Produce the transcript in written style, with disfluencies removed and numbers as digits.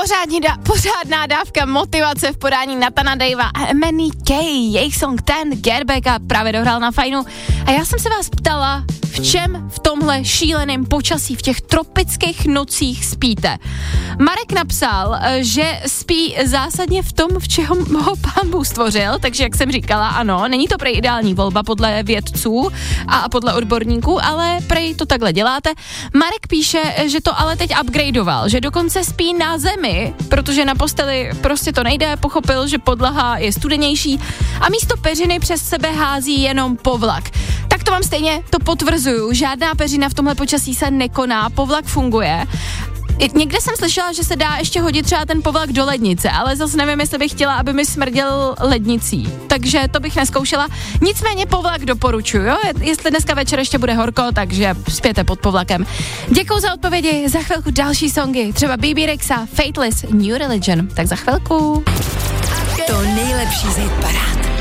Pořádná dávka motivace v podání Nathana Davea a MNEK, jejich song Ten Get Back Up právě dohrál na Fajnu. A já jsem se vás ptala, v čem v tomhle šíleném počasí, v těch tropických nocích spíte? Marek napsal, že spí zásadně v tom, v čeho ho Pán Bůh stvořil, takže jak jsem říkala, ano, není to prej ideální volba podle vědců a podle odborníků, ale prej to takhle děláte. Marek píše, že to ale teď upgradeoval, že dokonce spí na zemi, protože na posteli prostě to nejde, pochopil, že podlaha je studenější a místo peřiny přes sebe hází jenom povlak. Tak to vám stejně to potvrzuju, žádná peřina v tomhle počasí se nekoná, povlak funguje. Někde jsem slyšela, že se dá ještě hodit třeba ten povlak do lednice, ale zase nevím, jestli bych chtěla, aby mi smrděl lednicí, takže to bych nezkoušela. Nicméně povlak doporučuju, jo? Jestli dneska večer ještě bude horko, takže spěte pod povlakem. Děkuju za odpovědi, za chvilku další songy, třeba BB Rexa, Fateless, New Religion, tak za chvilku. To nejlepší z hitparád.